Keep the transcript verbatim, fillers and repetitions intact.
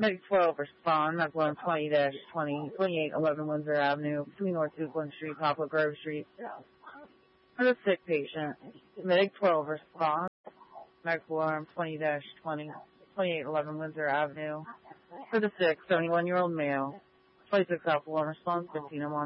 Medic twelve respond, medical on twenty dash twenty, twenty-eight eleven Windsor Avenue, between North Dukeland Street, Poplar Grove Street. For the sick patient, Medic twelve respond, medical alarm twenty dash twenty, twenty-eight eleven Windsor Avenue. For the sick, seventy-one-year-old male, twenty-six Alpha one response, fifteen oh one.